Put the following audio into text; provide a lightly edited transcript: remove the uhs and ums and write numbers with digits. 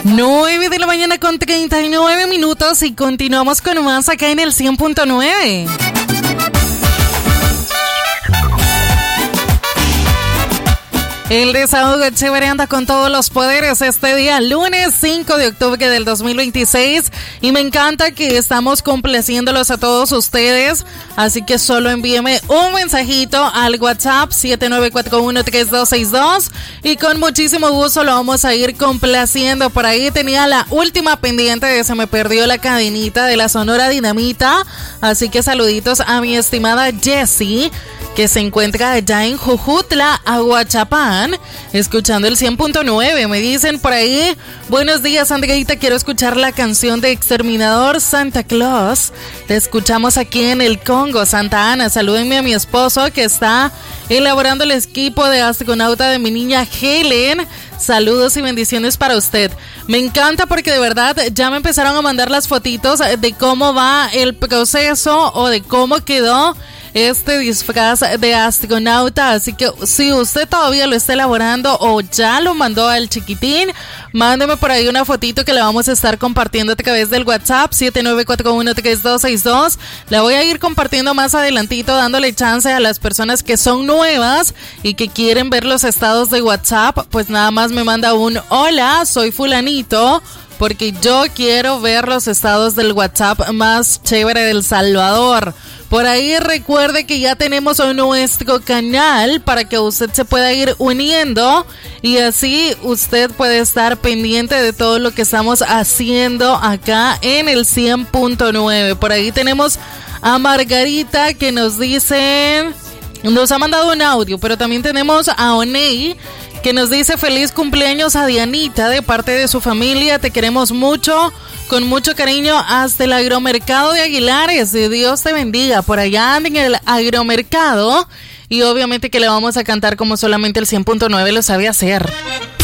9 de la mañana con 39 minutos y continuamos con más acá en el 100.9. El desahogo chévere anda con todos los poderes este día, lunes 5 de octubre del 2026. Y me encanta que estamos complaciéndolos a todos ustedes. Así que solo envíeme un mensajito al WhatsApp 79413262. Y con muchísimo gusto lo vamos a ir complaciendo. Por ahí tenía la última pendiente de se me perdió la cadenita de la Sonora Dinamita. Así que saluditos a mi estimada Jessie, que se encuentra allá en Jujutla, Aguachapán, escuchando el 100.9. Me dicen por ahí, buenos días, Andreita, quiero escuchar la canción de Exterminador Santa Claus. Te escuchamos aquí en el Congo, Santa Ana. Salúdenme a mi esposo que está elaborando el equipo de astronauta de mi niña Helen. Saludos y bendiciones para usted. Me encanta porque de verdad ya me empezaron a mandar las fotitos de cómo va el proceso o de cómo quedó este disfraz de astronauta. Así que si usted todavía lo está elaborando o ya lo mandó al chiquitín, mándeme por ahí una fotito que la vamos a estar compartiendo a través del WhatsApp 79413262. La voy a ir compartiendo más adelantito, dándole chance a las personas que son nuevas y que quieren ver los estados de WhatsApp. Pues nada más me manda un hola, soy fulanito, porque yo quiero ver los estados del WhatsApp más chévere del Salvador. Por ahí recuerde que ya tenemos nuestro canal para que usted se pueda ir uniendo y así usted puede estar pendiente de todo lo que estamos haciendo acá en el 100.9. Por ahí tenemos a Margarita que nos dice, nos ha mandado un audio, pero también tenemos a Oney que nos dice feliz cumpleaños a Dianita de parte de su familia, te queremos mucho, con mucho cariño hasta el agromercado de Aguilares, Dios te bendiga, por allá en el agromercado y obviamente que le vamos a cantar como solamente el 100.9 lo sabe hacer.